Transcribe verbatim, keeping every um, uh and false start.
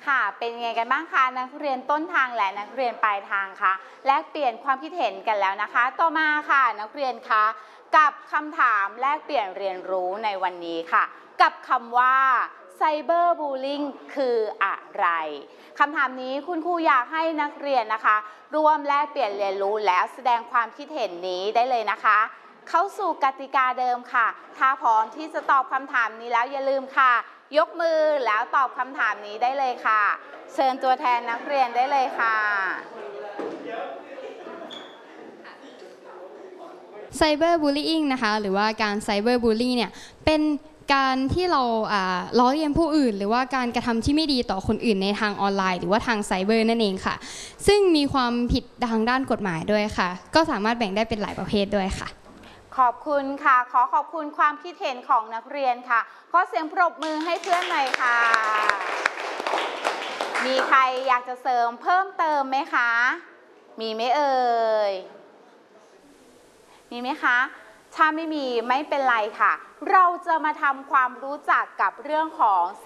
ค่ะ เป็นยังไงกันบ้างคะนักเรียนต้นทางและนักเรียนปลายทางคะแลกเปลี่ยนความคิดเห็นกันแล้วนะคะ ต่อมาค่ะนักเรียนคะกับคำถามแลกเปลี่ยนเรียนรู้ในวันนี้ค่ะกับคำว่าไซเบอร์บูลลิงคืออะไรคำถามนี้คุณครูอยากให้นักเรียนนะคะร่วมแลกเปลี่ยนเรียนรู้แล้วแสดงความคิดเห็นนี้ได้เลยนะคะเข้าสู่กติกาเดิมค่ะถ้าพร้อมที่จะตอบคำถามนี้แล้วอย่าลืมค่ะยกมือแล้วตอบคำถามนี้ได้เลยค่ะเชิญตัวแทนนักเรียนได้เลยค่ะไซเบอร์บูลลี่นะคะหรือว่าการไซเบอร์บูลลี่เนี่ยเป็นการที่เราล้อเลียนผู้อื่นหรือว่าการกระทำที่ไม่ดีต่อคนอื่นในทางออนไลน์หรือว่าทางไซเบอร์นั่นเองค่ะซึ่งมีความผิดทางด้านกฎหมายด้วยค่ะก็สามารถแบ่งได้เป็นหลายประเภทด้วยค่ะขอบคุณค่ะขอขอบคุณความคิดเห็นของนักเรียนค่ะขอเสียงปรบมือให้เพื่อนหน่อยค่ะมีใครอยากจะเสริมเพิ่มเติมไหมคะมีไหมเอ่ยมีไหมคะถ้าไม่มีไม่เป็นไรค่ะเราจะมาทำความรู้จักกับเรื่องของ